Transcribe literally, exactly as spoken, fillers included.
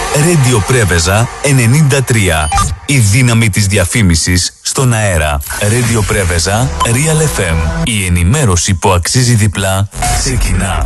Radio Πρέβεζα ενενήντα τρία. Η δύναμη της διαφήμισης στον αέρα. Radio Πρέβεζα Real εφ εμ. Η ενημέρωση που αξίζει διπλά ξεκινά.